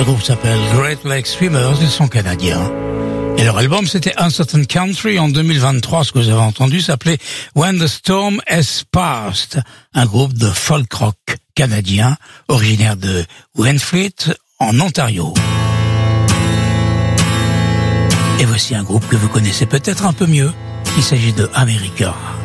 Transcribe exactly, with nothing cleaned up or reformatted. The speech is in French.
Le groupe s'appelle Great Lake Swimmers, ils sont canadiens. Et leur album, c'était Uncertain Country en deux mille vingt-trois. Ce que vous avez entendu s'appelait When the Storm Has Passed, un groupe de folk rock canadien, originaire de Wainfleet, en Ontario. Et voici un groupe que vous connaissez peut-être un peu mieux. Il s'agit de America.